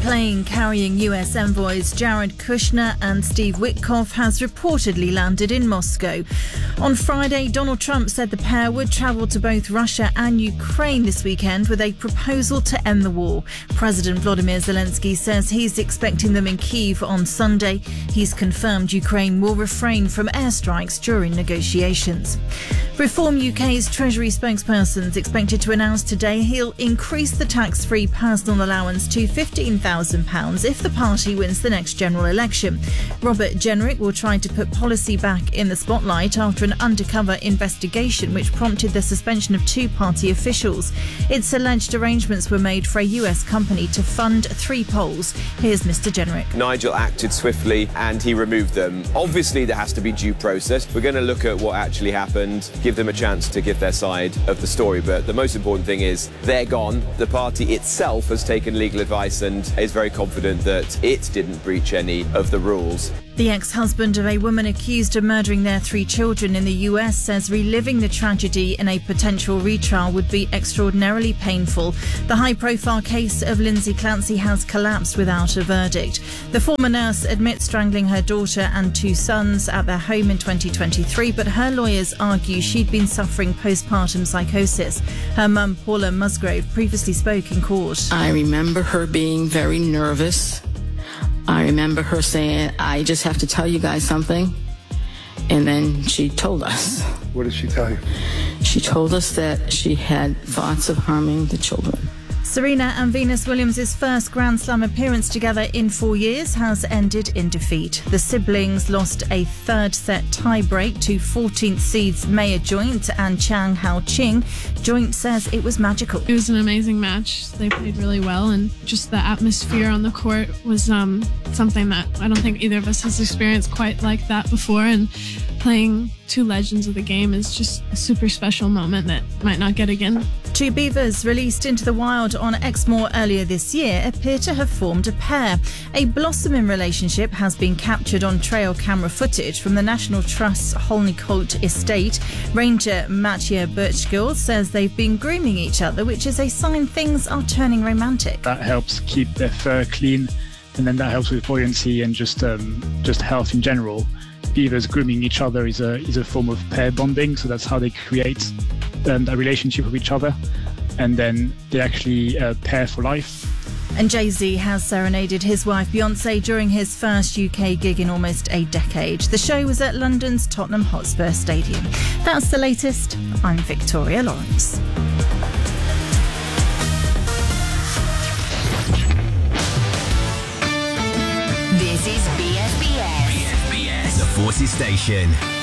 plane carrying US envoys Jared Kushner and Steve Witkoff has reportedly landed in Moscow. On Friday, Donald Trump said the pair would travel to both Russia and Ukraine this weekend with a proposal to end the war. President Volodymyr Zelensky says he's expecting them in Kyiv on Sunday. He's confirmed Ukraine will refrain from airstrikes during negotiations. Reform UK's Treasury spokesperson is expected to announce today he'll increase the tax-free personal allowance to £15,000 if the party wins the next general election. Robert Jenrick will try to put policy back in the spotlight after an undercover investigation which prompted the suspension of two party officials. It's alleged arrangements were made for a US company to fund 3 polls. Here's Mr. Jenrick. Nigel acted swiftly and he removed them. Obviously, there has to be due process. We're going to look at what actually happened, give them a chance to give their side of the story. But the most important thing is they're gone. The party itself has taken legal advice and is very confident that it didn't breach any of the rules. The ex-husband of a woman accused of murdering their 3 children in the US says reliving the tragedy in a potential retrial would be extraordinarily painful. The high-profile case of Lindsay Clancy has collapsed without a verdict. The former nurse admits strangling her daughter and 2 sons at their home in 2023, but her lawyers argue she'd been suffering postpartum psychosis. Her mum, Paula Musgrave, previously spoke in court. I remember her being very nervous. I remember her saying, I just have to tell you guys something. And then she told us. What did she tell you? She told us that she had thoughts of harming the children. Serena and Venus Williams' first Grand Slam appearance together in 4 years has ended in defeat. The siblings lost a third set tie-break to 14th seeds Maya Joint and Chang Hao Ching. Joint says it was magical. It was an amazing match. They played really well, and just the atmosphere on the court was something that I don't think either of us has experienced quite like that before, and playing 2 legends of the game is just a super special moment that might not get again. 2 beavers released into the wild on Exmoor earlier this year appear to have formed a pair. A blossoming relationship has been captured on trail camera footage from the National Trust's Holneycote estate. Ranger Mattia Birchgill says they've been grooming each other, which is a sign things are turning romantic. That helps keep their fur clean, and then that helps with buoyancy and just health in general. Beavers grooming each other is a form of pair bonding, so that's how they create a relationship with each other, and then they actually pair for life. And Jay-Z has serenaded his wife Beyoncé during his first UK gig in almost a decade. The show was at London's Tottenham Hotspur Stadium. That's the latest. I'm Victoria Lawrence. This is BFBS. BFBS, the Forces Station.